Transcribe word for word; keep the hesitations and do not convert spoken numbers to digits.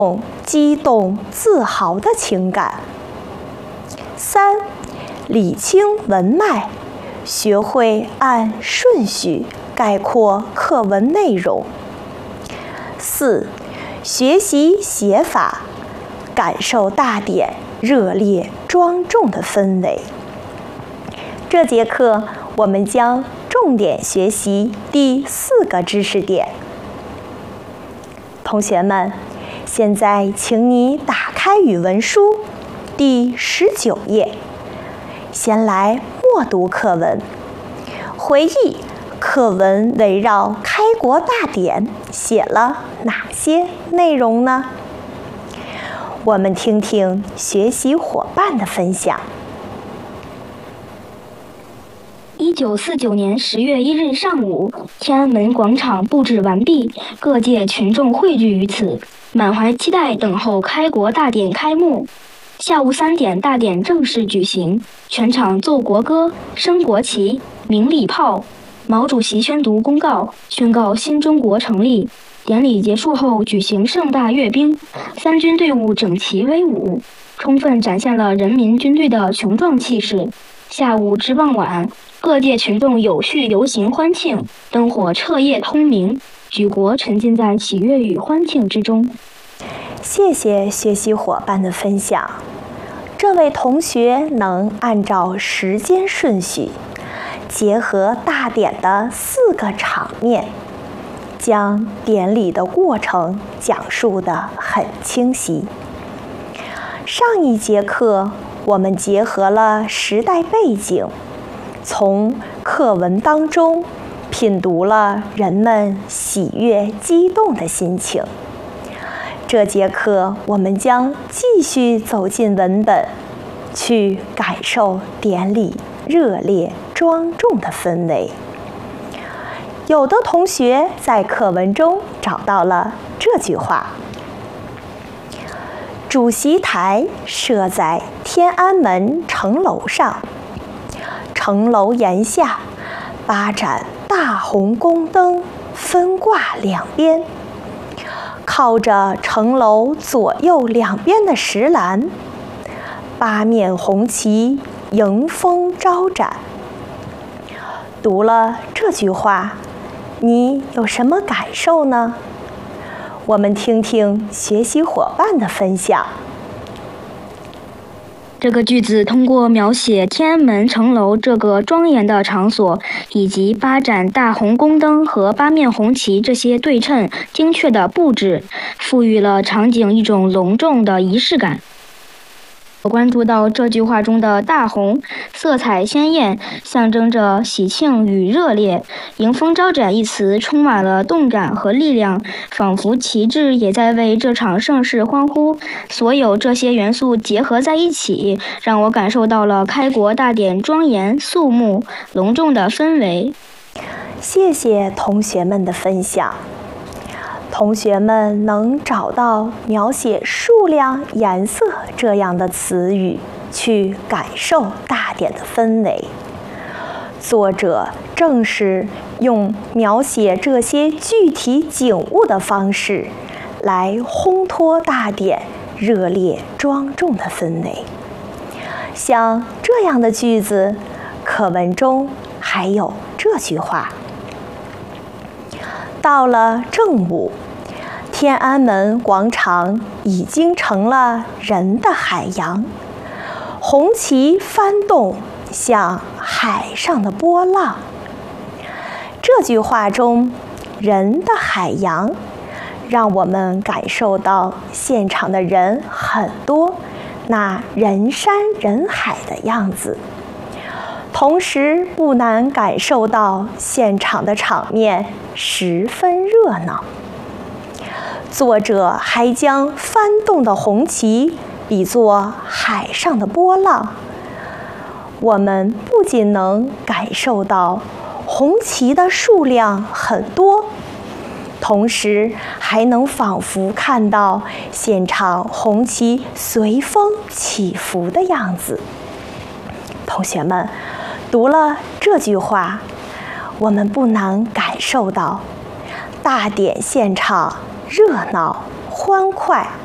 激动自豪的情感。三、理清文脉，学会按顺序概括课文内容。四、学习写法，感受大典热烈庄重的氛围。这节课我们将重点学习第四个知识点。同学们，现在请你打开语文书第十九页，先来默读课文，回忆课文围绕开国大典写了哪些内容呢？我们听听学习伙伴的分享。 一九四九年十月一日上午，天安门广场布置完毕，各界群众汇聚于此，满怀期待等候开国大典开幕。下午三点，大典正式举行，全场奏国歌、升国旗、鸣礼炮。毛主席宣读公告，宣告新中国成立。典礼结束后，举行盛大阅兵，三军队伍整齐威武，充分展现了人民军队的雄壮气势。下午至傍晚，各界群众有序游行欢庆，灯火彻夜通明，举国沉浸在喜悦与欢庆之中。 谢谢学习伙伴的分享。这位同学能按照时间顺序，结合大典的四个场面，将典礼的过程讲述得很清晰。上一节课我们结合了时代背景，从课文当中品读了人们喜悦激动的心情。这节课我们将继续走进文本，去感受典礼热烈庄重的氛围。有的同学在课文中找到了这句话：主席台设在天安门城楼上，城楼檐下八盏大红宫灯分挂两边，靠着城楼左右两边的石栏，八面红旗迎风招展。读了这句话，你有什么感受呢？我们听听学习伙伴的分享。 这个句子通过描写天安门城楼这个庄严的场所，以及八盏大红宫灯和八面红旗这些对称精确的布置，赋予了场景一种隆重的仪式感。我关注到这句话中的大红色彩鲜艳，象征着喜庆与热烈。迎风招展一词充满了动感和力量，仿佛旗帜也在为这场盛事欢呼。所有这些元素结合在一起，让我感受到了开国大典庄严肃穆隆重的氛围。 谢谢同学们的分享。同学们能找到描写数量、颜色这样的词语，去感受大典的氛围。作者正是用描写这些具体景物的方式，来烘托大典热烈庄重的氛围。像这样的句子，课文中还有这句话：到了正午，天安门广场已经成了人的海洋，红旗翻动，像海上的波浪。这句话中“人的海洋”让我们感受到现场的人很多，那人山人海的样子。同时不难感受到现场的场面十分热闹。作者还将翻动的红旗比作海上的波浪，我们不仅能感受到红旗的数量很多，同时还能仿佛看到现场红旗随风起伏的样子。同学们，读了这句话，我们不难感受到大典现场热闹欢快，